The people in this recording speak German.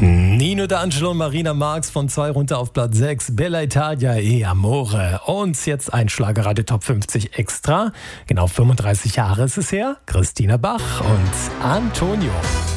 Nino D'Angelo und Marina Marx von 2 runter auf Platz 6. Bella Italia e Amore. Und jetzt ein Schlagerradio Top 50 extra. Genau 35 Jahre ist es her. Christina Bach und Antonio.